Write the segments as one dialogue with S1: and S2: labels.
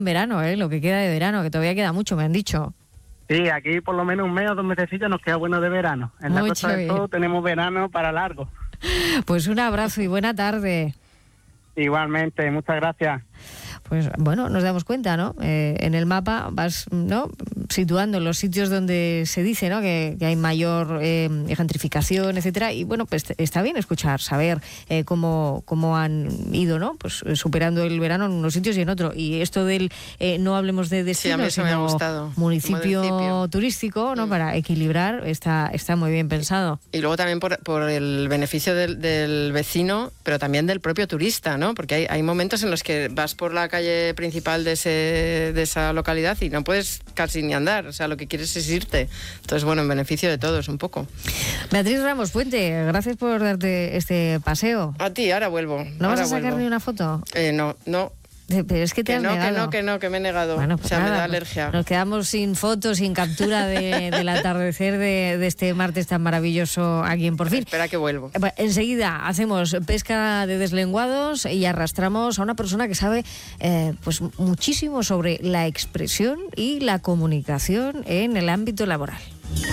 S1: Verano, lo que queda de verano, que todavía queda mucho, me han dicho.
S2: Sí, aquí por lo menos un mes o 2 mesecitos nos queda bueno de verano. En la Costa del Sol tenemos verano para largo.
S1: Pues un abrazo y buena tarde.
S2: Igualmente, muchas gracias.
S1: Pues bueno, nos damos cuenta, ¿no? En el mapa vas, ¿no?, situando los sitios donde se dice, ¿no?, que hay mayor gentrificación, etcétera. Y bueno, pues está bien escuchar, saber cómo han ido, ¿no?, pues superando el verano en unos sitios y en otros. Y esto del no hablemos de destino,
S3: sí, sino
S1: municipio turístico, ¿no?, para equilibrar, está muy bien pensado.
S3: Y luego también por el beneficio del vecino, pero también del propio turista, ¿no? Porque hay momentos en los que vas por la calle principal de esa localidad y no puedes casi ni andar, o sea, lo que quieres es irte. Entonces, bueno, en beneficio de todos un poco.
S1: Beatriz Ramos Puente, gracias por darte este paseo.
S3: A ti, ahora vuelvo.
S1: ¿No vas a sacar ni una foto?
S3: No.
S1: Pero es que te has negado.
S3: Que me he negado.
S1: Bueno, pues
S3: o sea,
S1: nada,
S3: me da alergia.
S1: Nos quedamos sin fotos, sin captura del atardecer de este martes tan maravilloso aquí en Por Fin.
S3: Espera que vuelvo.
S1: Enseguida hacemos pesca de deslenguados y arrastramos a una persona que sabe pues muchísimo sobre la expresión y la comunicación en el ámbito laboral.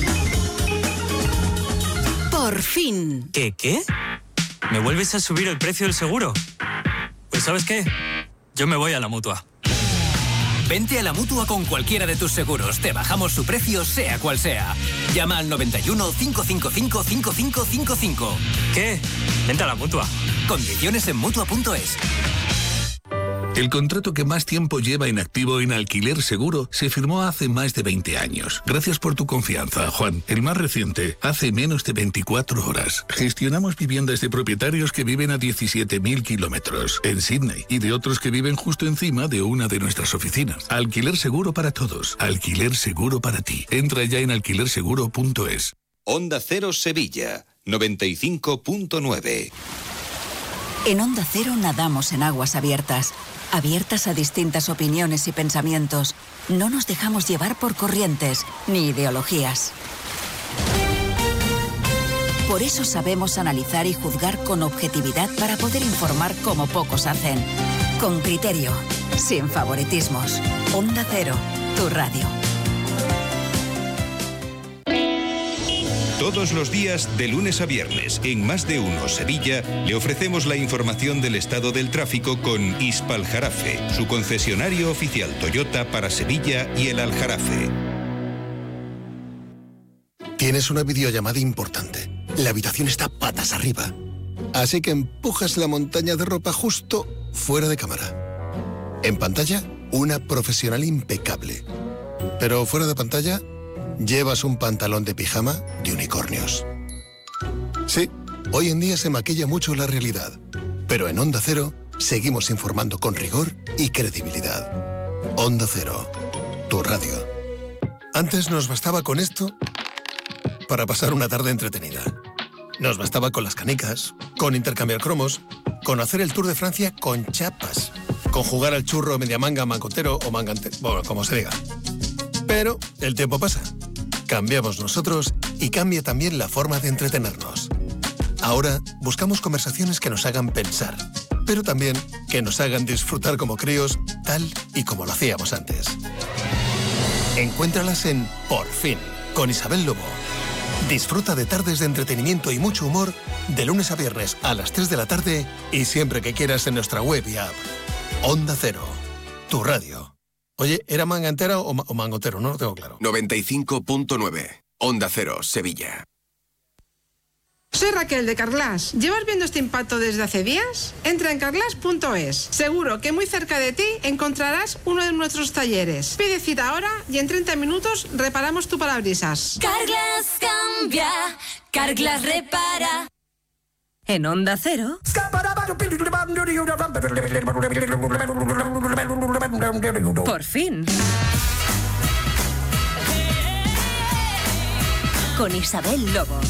S4: Por fin.
S5: ¿Qué? ¿Me vuelves a subir el precio del seguro? Pues ¿sabes qué? Yo me voy a la Mutua.
S6: Vente a la Mutua con cualquiera de tus seguros. Te bajamos su precio, sea cual sea. Llama al 91 555 5555.
S5: ¿Qué? Vente a la Mutua.
S6: Condiciones en Mutua.es.
S7: El contrato que más tiempo lleva inactivo en Alquiler Seguro se firmó hace más de 20 años. Gracias por tu confianza, Juan. El más reciente, hace menos de 24 horas. Gestionamos viviendas de propietarios que viven a 17.000 kilómetros en Sydney y de otros que viven justo encima de una de nuestras oficinas. Alquiler Seguro para todos. Alquiler Seguro para ti. Entra ya en alquilerseguro.es.
S8: Onda Cero Sevilla, 95.9.
S4: En Onda Cero nadamos en aguas abiertas. Abiertas a distintas opiniones y pensamientos. No nos dejamos llevar por corrientes ni ideologías. Por eso sabemos analizar y juzgar con objetividad para poder informar como pocos hacen. Con criterio, sin favoritismos. Onda Cero, tu radio.
S8: Todos los días, de lunes a viernes, en Más de Uno Sevilla, le ofrecemos la información del estado del tráfico con Hispaljarafe, su concesionario oficial Toyota para Sevilla y el Aljarafe.
S9: Tienes una videollamada importante. La habitación está patas arriba. Así que empujas la montaña de ropa justo fuera de cámara. En pantalla, una profesional impecable. Pero fuera de pantalla, llevas un pantalón de pijama de unicornios. Sí, hoy en día se maquilla mucho la realidad, pero en Onda Cero seguimos informando con rigor y credibilidad. Onda Cero, tu radio. Antes nos bastaba con esto para pasar una tarde entretenida. Nos bastaba con las canicas, con intercambiar cromos, con hacer el Tour de Francia con chapas, con jugar al churro mediamanga, mangotero o mangante, bueno, como se diga. Pero el tiempo pasa. Cambiamos nosotros y cambia también la forma de entretenernos. Ahora buscamos conversaciones que nos hagan pensar, pero también que nos hagan disfrutar como críos, tal y como lo hacíamos antes. Encuéntralas en Por Fin, con Isabel Lobo. Disfruta de tardes de entretenimiento y mucho humor de lunes a viernes a las 3 de la tarde y siempre que quieras en nuestra web y app. Onda Cero, tu radio. Oye, ¿era mangantera o mangotero? No lo tengo claro.
S8: 95.9. Onda Cero, Sevilla.
S10: Soy Raquel de Carglass. ¿Llevas viendo este impacto desde hace días? Entra en carglass.es. Seguro que muy cerca de ti encontrarás uno de nuestros talleres. Pide cita ahora y en 30 minutos reparamos tu parabrisas.
S11: Carglass cambia, Carglass repara.
S4: En Onda Cero. Por fin. Con Isabel Lobo.